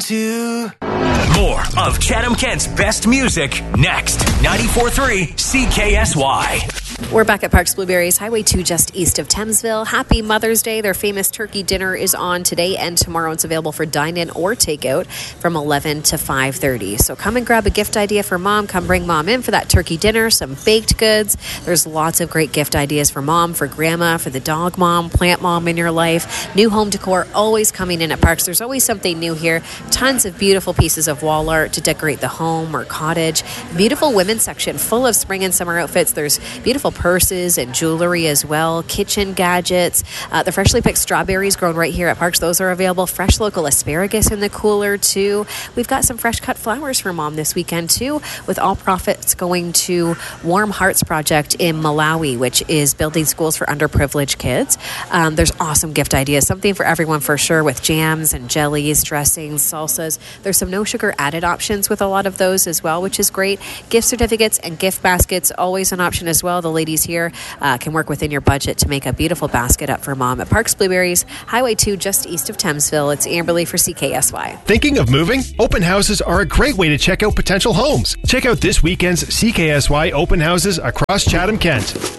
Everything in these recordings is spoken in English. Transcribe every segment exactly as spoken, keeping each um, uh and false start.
to... More of Chatham-Kent's best music next. ninety-four point three C K S Y. We're back at Parks Blueberries, Highway two, just east of Thamesville. Happy Mother's Day. Their famous turkey dinner is on today and tomorrow. It's available for dine-in or takeout from eleven to five thirty. So come and grab a gift idea for mom. Come bring mom in for that turkey dinner, some baked goods. There's lots of great gift ideas for mom, for grandma, for the dog mom, plant mom in your life. New home decor always coming in at Parks. There's always something new here. Tons of beautiful pieces of wall art to decorate the home or cottage. Beautiful women's section full of spring and summer outfits. There's beautiful purses and jewelry as well, kitchen gadgets, uh, the freshly picked strawberries grown right here at Parks, those are available. Fresh local asparagus in the cooler too. We've got some fresh cut flowers for mom this weekend too, with all profits going to Warm Hearts Project in Malawi, which is building schools for underprivileged kids. Um, there's awesome gift ideas, something for everyone for sure, with jams and jellies, dressings, salsas. There's some no sugar added options with a lot of those as well, which is great. Gift certificates and gift baskets, always an option as well. The ladies here uh, can work within your budget to make a beautiful basket up for mom at Parks Blueberries, Highway two, just east of Thamesville. It's Amberley for C K S Y. Thinking of moving? Open houses are a great way to check out potential homes. Check out this weekend's C K S Y open houses across Chatham-Kent.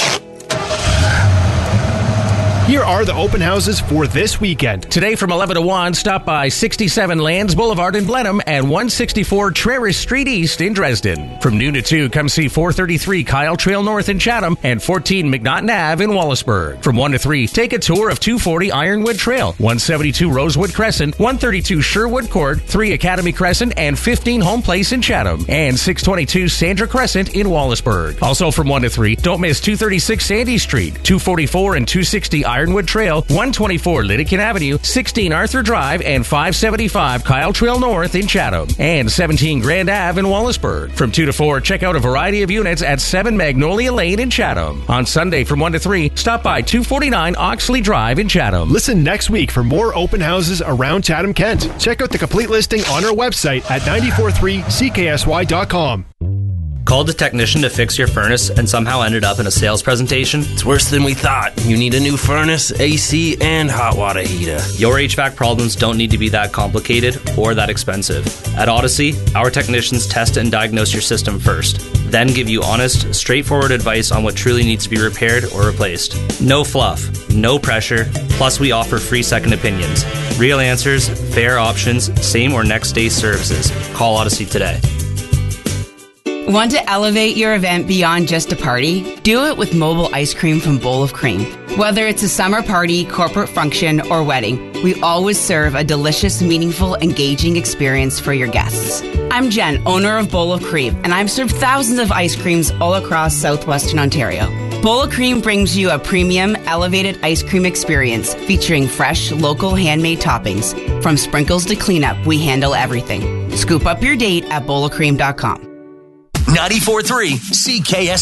Here are the open houses for this weekend. Today from eleven to one, stop by sixty-seven Lands Boulevard in Blenheim and one sixty-four Traris Street East in Dresden. From noon to two, come see four thirty-three Kyle Trail North in Chatham and fourteen McNaughton Ave in Wallaceburg. From one to three, take a tour of two forty Ironwood Trail, one seventy-two Rosewood Crescent, one thirty-two Sherwood Court, three Academy Crescent, and fifteen Home Place in Chatham, and six twenty-two Sandra Crescent in Wallaceburg. Also from one to three, don't miss two thirty-six Sandy Street, two forty-four and two sixty Ironwood Trail, one twenty-four Lydican Avenue, sixteen Arthur Drive, and five seventy-five Kyle Trail North in Chatham, and seventeen Grand Ave in Wallaceburg. From two to four, check out a variety of units at seven Magnolia Lane in Chatham. On Sunday from one to three, stop by two forty-nine Oxley Drive in Chatham. Listen next week for more open houses around Chatham-Kent. Check out the complete listing on our website at nine four three C K S Y dot com. Called a technician to fix your furnace and somehow ended up in a sales presentation? It's worse than we thought. You need a new furnace, A C, and hot water heater. Your H V A C problems don't need to be that complicated or that expensive. At Odyssey, our technicians test and diagnose your system first, then give you honest, straightforward advice on what truly needs to be repaired or replaced. No fluff, no pressure, plus we offer free second opinions. Real answers, fair options, same or next day services. Call Odyssey today. Want to elevate your event beyond just a party? Do it with mobile ice cream from Bowl of Cream. Whether it's a summer party, corporate function, or wedding, we always serve a delicious, meaningful, engaging experience for your guests. I'm Jen, owner of Bowl of Cream, and I've served thousands of ice creams all across southwestern Ontario. Bowl of Cream brings you a premium, elevated ice cream experience featuring fresh, local handmade toppings. From sprinkles to cleanup, we handle everything. Scoop up your date at bowl of cream dot com. ninety-four point three C K S